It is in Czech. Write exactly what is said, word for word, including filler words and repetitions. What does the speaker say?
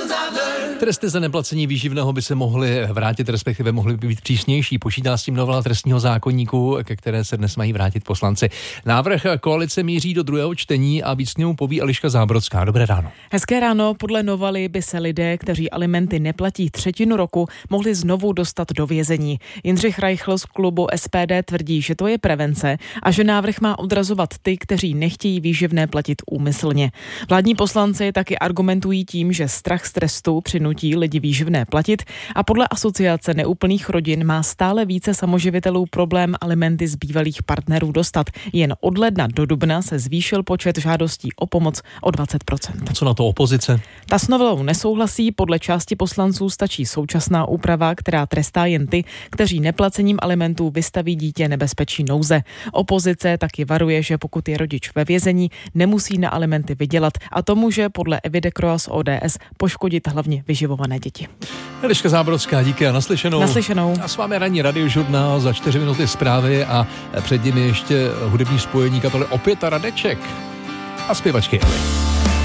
Tresty za neplacení výživného by se mohly vrátit, respektive mohly by být přísnější. Počítá s tím novela trestního zákoníku, ke které se dnes mají vrátit poslanci. Návrh koalice míří do druhého čtení a víc k němu poví Eliška Zábrodská. Dobré ráno. Hezké ráno. Podle novely by se lidé, kteří alimenty neplatí třetinu roku, mohli znovu dostat do vězení. Jindřich Reichl z klubu S P D tvrdí, že to je prevence a že návrh má odrazovat ty, kteří nechtějí výživné platit úmyslně. Vládní poslanci taky argumentují tím, že strach z trestu přinutí lidi výživné platit a podle asociace neúplných rodin má stále více samoživitelů problém alimenty z bývalých partnerů dostat. Jen od ledna do dubna se zvýšil počet žádostí o pomoc o dvacet procent. Co na to opozice? Ta s novelou nesouhlasí, podle části poslanců stačí současná úprava, která trestá jen ty, kteří neplacením alimentů vystaví dítě nebezpečí nouze. Opozice taky varuje, že pokud je rodič ve vězení, nemusí na alimenty vydělat a to může podle Evy de Croix z O D S poškodit hlavně vyživované děti. Eliška Zábrodská, díky a naslyšenou. Naslyšenou. A s vámi ranní radiožurnál, za čtyři minuty zprávy a před nimi ještě hudební spojení kapely Opět a Radeček a zpěvačky Eli.